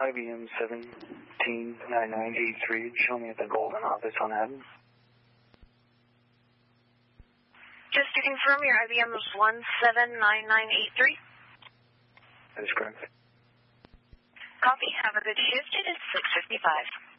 IBM 179983. Show me at the Golden office on Adams. Just to confirm, your IBM is 179983. That is correct. Copy. Have a good shift. It is 6:55.